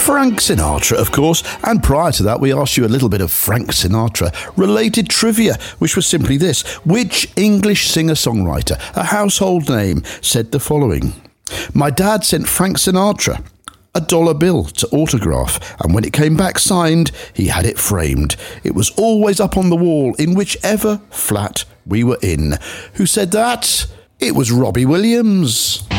Frank Sinatra, of course, and prior to that we asked you a little bit of Frank Sinatra related trivia, which was simply this: which English singer-songwriter, a household name, said the following: "My dad sent Frank Sinatra a dollar bill to autograph, and when it came back signed, he had it framed. It was always up on the wall in whichever flat we were in." Who said that? It was Robbie Williams.